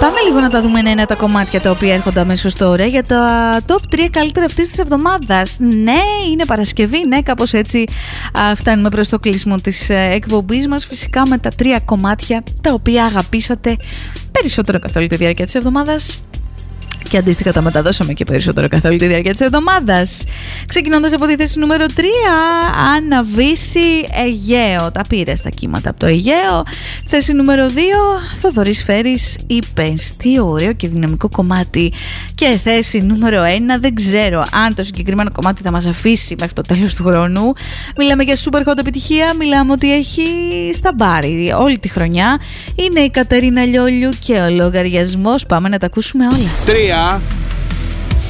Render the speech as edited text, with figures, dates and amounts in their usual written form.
Πάμε λίγο να τα δούμε ένα τα κομμάτια τα οποία έρχονται αμέσως τώρα για τα top 3 καλύτερα αυτής της εβδομάδας. Ναι, είναι Παρασκευή, ναι, κάπως έτσι φτάνουμε προς το κλείσιμο της εκπομπής μας. Φυσικά με τα 3 κομμάτια τα οποία αγαπήσατε περισσότερο καθ' όλη τη διάρκεια της εβδομάδας. Και αντίστοιχα τα μεταδώσαμε και περισσότερο καθ' όλη τη διάρκεια της εβδομάδας. Ξεκινώντας από τη θέση νούμερο 3, Άννα Βύση, Αιγαίο. Τα πήρε στα κύματα από το Αιγαίο. Θέση νούμερο 2, Θοδωρής Φέρης, Είπες. Τι ωραίο και δυναμικό κομμάτι. Και θέση νούμερο 1, δεν ξέρω αν το συγκεκριμένο κομμάτι θα μας αφήσει μέχρι το τέλος του χρόνου. Μιλάμε για super hot επιτυχία, μιλάμε ότι έχει σταμπάρει όλη τη χρονιά. Είναι η Κατερίνα Λιόλιου και ο λογαριασμός. Πάμε να τα ακούσουμε όλα. 3